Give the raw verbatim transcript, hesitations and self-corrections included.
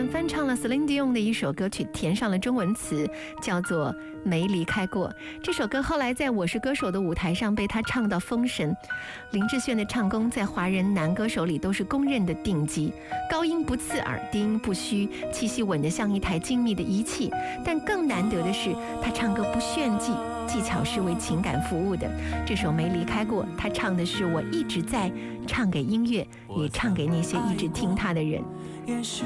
翻唱了 Celine Dion 的一首歌曲，填上了中文词，叫做《没离开过》。这首歌后来在我是歌手的舞台上被他唱到封神。林志炫的唱功在华人男歌手里都是公认的顶级，高音不刺耳，低音不虚，气息稳得像一台精密的仪器。但更难得的是，他唱歌不炫技，技巧是为情感服务的。这首《没离开过》，他唱的是我一直在唱给音乐，也唱给那些一直听他的人。 也许